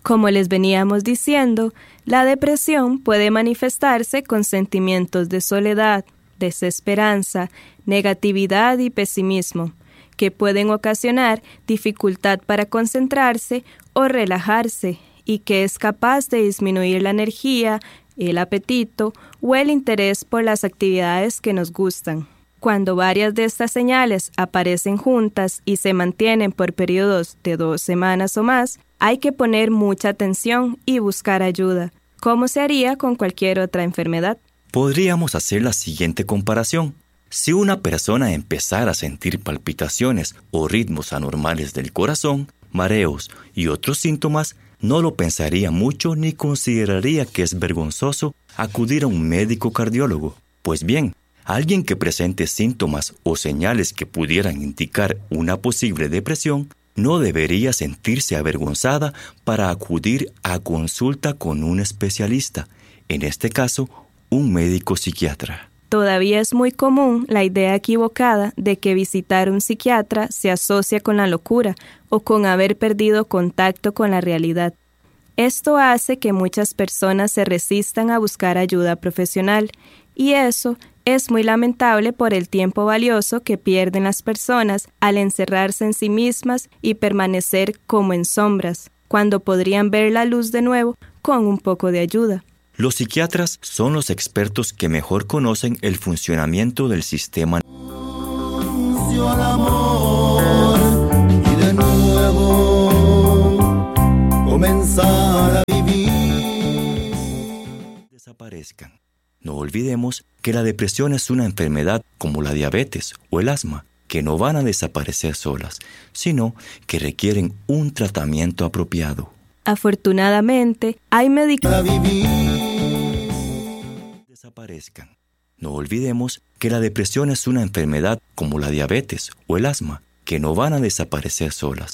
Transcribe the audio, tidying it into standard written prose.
Como les veníamos diciendo, la depresión puede manifestarse con sentimientos de soledad, desesperanza, negatividad y pesimismo, que pueden ocasionar dificultad para concentrarse o relajarse y que es capaz de disminuir la energía, el apetito o el interés por las actividades que nos gustan. Cuando varias de estas señales aparecen juntas y se mantienen por periodos de 2 semanas o más, hay que poner mucha atención y buscar ayuda, como se haría con cualquier otra enfermedad. Podríamos hacer la siguiente comparación. Si una persona empezara a sentir palpitaciones o ritmos anormales del corazón, mareos y otros síntomas, no lo pensaría mucho ni consideraría que es vergonzoso acudir a un médico cardiólogo. Pues bien, alguien que presente síntomas o señales que pudieran indicar una posible depresión, no debería sentirse avergonzada para acudir a consulta con un especialista, en este caso, un médico psiquiatra. Todavía es muy común la idea equivocada de que visitar un psiquiatra se asocia con la locura o con haber perdido contacto con la realidad. Esto hace que muchas personas se resistan a buscar ayuda profesional, y eso es muy lamentable por el tiempo valioso que pierden las personas al encerrarse en sí mismas y permanecer como en sombras, cuando podrían ver la luz de nuevo con un poco de ayuda. Los psiquiatras son los expertos que mejor conocen el funcionamiento del sistema. Al amor y de nuevo comenzar a vivir. Desaparezcan. No olvidemos que la depresión es una enfermedad como la diabetes o el asma, que no van a desaparecer solas, sino que requieren un tratamiento apropiado. Afortunadamente, hay medicamentos. Desaparezcan. No olvidemos que la depresión es una enfermedad como la diabetes o el asma, que no van a desaparecer solas,